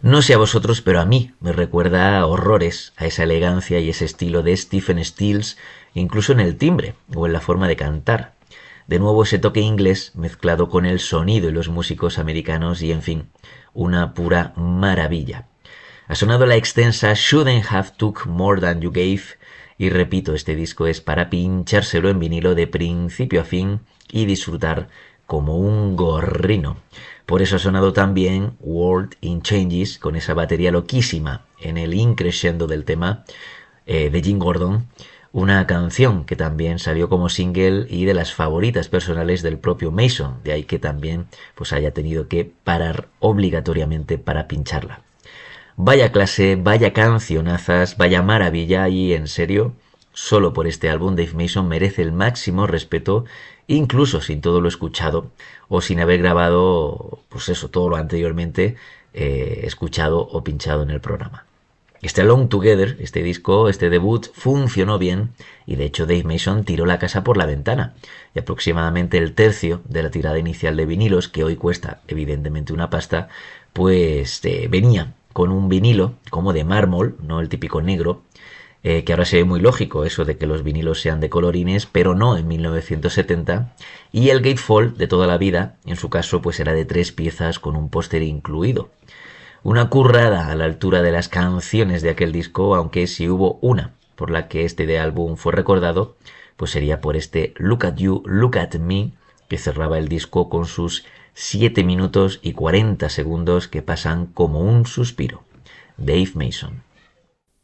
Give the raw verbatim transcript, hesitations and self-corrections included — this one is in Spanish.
No sé a vosotros, pero a mí me recuerda horrores a esa elegancia y ese estilo de Stephen Stills, incluso en el timbre o en la forma de cantar. De nuevo ese toque inglés mezclado con el sonido y los músicos americanos y, en fin, una pura maravilla. Ha sonado la extensa Shouldn't Have Took More Than You Gave y repito, este disco es para pinchárselo en vinilo de principio a fin y disfrutar como un gorrino. Por eso ha sonado también World in Changes con esa batería loquísima en el increscendo del tema eh, de Jim Gordon, una canción que también salió como single y de las favoritas personales del propio Mason, de ahí que también pues haya tenido que parar obligatoriamente para pincharla. Vaya clase, vaya cancionazas, vaya maravilla y en serio, solo por este álbum Dave Mason merece el máximo respeto, incluso sin todo lo escuchado o sin haber grabado, pues eso, todo lo anteriormente eh, escuchado o pinchado en el programa. Este Alone Together, este disco, este debut, funcionó bien y de hecho Dave Mason tiró la casa por la ventana y aproximadamente el tercio de la tirada inicial de vinilos, que hoy cuesta evidentemente una pasta, pues eh, venía con un vinilo como de mármol, no el típico negro, eh, que ahora se ve muy lógico eso de que los vinilos sean de colorines, pero no en mil novecientos setenta, y el gatefold de toda la vida, en su caso pues era de tres piezas con un póster incluido. Una currada a la altura de las canciones de aquel disco, aunque si hubo una por la que este de álbum fue recordado, pues sería por este Look at You, Look at Me, que cerraba el disco con sus siete minutos y cuarenta segundos que pasan como un suspiro. Dave Mason.